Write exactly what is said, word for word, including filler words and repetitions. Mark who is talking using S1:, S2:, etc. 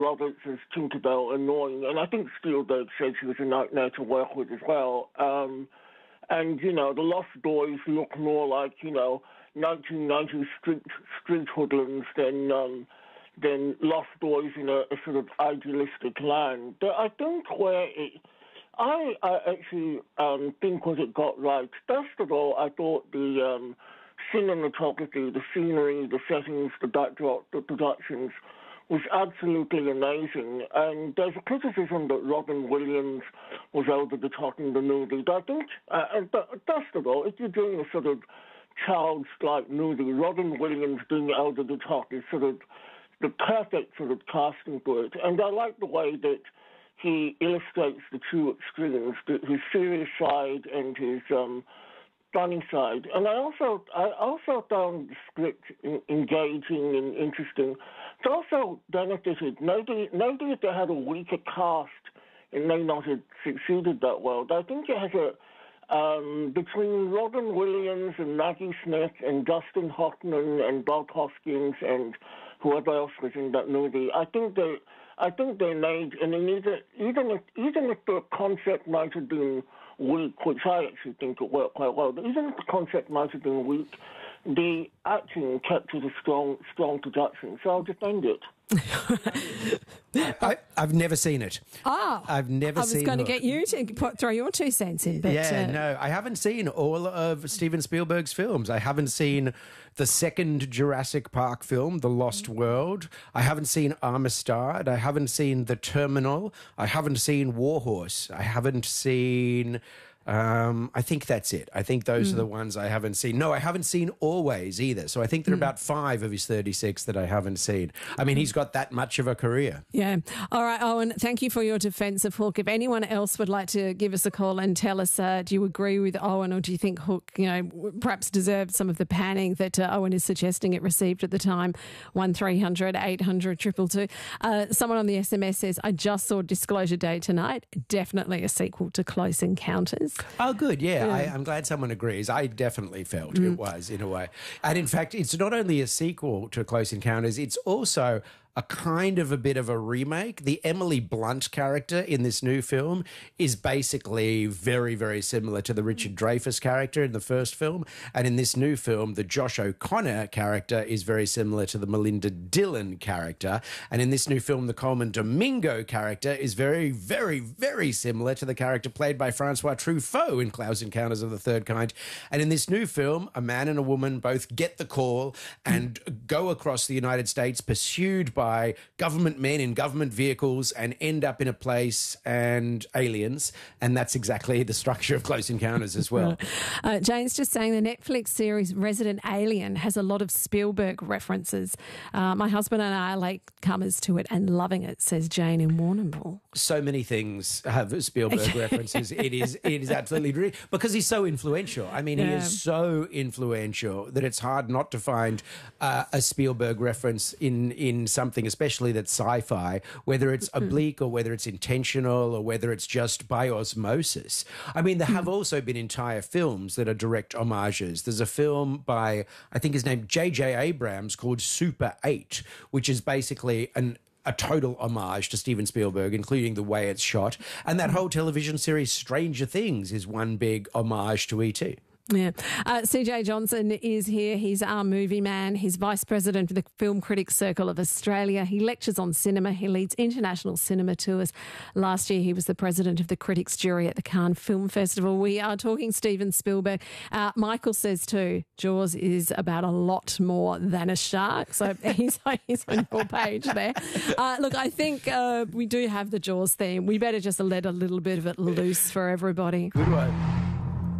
S1: Roberts as Tinkerbell annoying, and I think Spielberg said she was a nightmare to work with as well. Um, and, you know, the Lost Boys look more like, you know, nineteen nineties street, street hoodlums than, um, than Lost Boys in a, a sort of idealistic land. But I think where it... I, I actually um, think what it got right. First of all, I thought the um, cinematography, the scenery, the settings, the backdrop, the productions was absolutely amazing. And there's a criticism that Robin Williams was over the top in the movie. But I think, uh, and, but first of all, if you're doing a sort of child's-like movie, Robin Williams being over the top is sort of the perfect sort of casting for it. And I like the way that he illustrates the two extremes, his serious side and his um, funny side. And I also I also found the script engaging and interesting. It also benefited. Maybe, maybe if they had a weaker cast, it may not have succeeded that well. But I think it has a, um, between Robin Williams and Maggie Smith and Dustin Hoffman and Bob Hoskins and whoever else was in that movie, I think they, I think they made, and even, even if, even if the concept might have been weak, which I actually think it worked quite well, but even if the concept might have been weak, the acting kept it a strong, strong production. So I'll defend it.
S2: I, I've never seen it.
S3: Oh,
S2: I've never
S3: I was
S2: seen
S3: going to
S2: Hook.
S3: get you to put, throw your two cents in. But,
S2: yeah,
S3: uh,
S2: no, I haven't seen all of Steven Spielberg's films. I haven't seen the second Jurassic Park film, The Lost World. I haven't seen Amistad. I haven't seen The Terminal. I haven't seen Warhorse. I haven't seen... Um, I think that's it. I think those mm. are the ones I haven't seen. No, I haven't seen Always either. So I think there are mm. about five of his thirty-six that I haven't seen. I mean, he's got that much of a career.
S3: Yeah. All right, Owen, thank you for your defence of Hook. If anyone else would like to give us a call and tell us, uh, do you agree with Owen, or do you think Hook, you know, perhaps deserved some of the panning that uh, Owen is suggesting it received at the time? one three hundred eight hundred two two two. Uh, someone on the S M S says, I just saw Disclosure Day tonight. Definitely a sequel to Close Encounters.
S2: Oh, good. Yeah,
S3: yeah.
S2: I, I'm glad someone agrees. I definitely felt
S3: Mm.
S2: it was, in a way. And in fact, it's not only a sequel to Close Encounters, it's also a kind of a bit of a remake. The Emily Blunt character in this new film is basically very, very similar to the Richard Dreyfuss character in the first film. And in this new film, the Josh O'Connor character is very similar to the Melinda Dillon character. And in this new film, the Coleman Domingo character is very, very, very similar to the character played by Francois Truffaut in Close Encounters of the Third Kind. And in this new film, a man and a woman both get the call and go across the United States pursued by by government men in government vehicles and end up in a place and aliens. And that's exactly the structure of Close Encounters as well.
S3: uh, Jane's just saying the Netflix series Resident Alien has a lot of Spielberg references. Uh, my husband and I are latecomers to it and loving it, says Jane in Warrnambool.
S2: So many things have Spielberg references. It is it is absolutely dreamy because he's so influential. I mean, he
S3: Yeah.
S2: is so influential that it's hard not to find uh, a Spielberg reference in, in something, especially that's sci-fi, whether it's oblique or whether it's intentional or whether it's just by osmosis. I mean, there have also been entire films that are direct homages. There's a film by, I think his name, J J Abrams, called Super eight, which is basically an a total homage to Steven Spielberg, including the way it's shot. And that whole television series, Stranger Things, is one big homage to E T
S3: Yeah. Uh, C J Johnson is here. He's our movie man. He's vice president of the Film Critics Circle of Australia. He lectures on cinema. He leads international cinema tours. Last year, he was the president of the critics jury at the Cannes Film Festival. We are talking Steven Spielberg. Uh, Michael says too, Jaws is about a lot more than a shark. So he's, he's on your page there. Uh, look, I think uh, we do have the Jaws theme. We better just let a little bit of it loose for everybody.
S2: Good one.